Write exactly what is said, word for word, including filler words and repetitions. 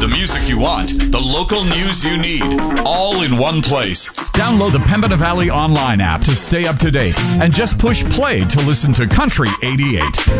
the music you want, the local news you need, all in one place. Download the Pembina Valley Online app to stay up to date and just push play to listen to Country eighty-eight.